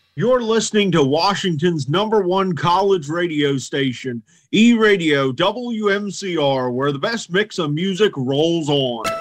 You're listening to Washington's #1 college radio station, E-Radio WMCR, where the best mix of music rolls on.